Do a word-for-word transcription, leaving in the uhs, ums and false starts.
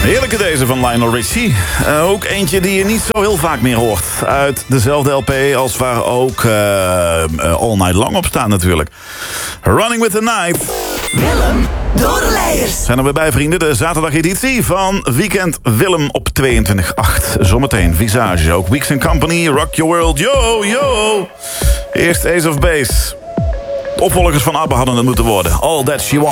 Heerlijke deze van Lionel Richie. Uh, ook eentje die je niet zo heel vaak meer hoort. Uit dezelfde L P als waar ook uh, uh, All Night Long op staat natuurlijk. Running with the Night. Willem Dodelijers. Zijn er weer bij, vrienden. De zaterdageditie van Weekend Willem op tweeëntwintig acht. Zometeen Visage, ook Weeks and Company, Rock Your World. Yo, yo. Eerst Ace of Base. De opvolgers van ABBA hadden het moeten worden. All That She Wants.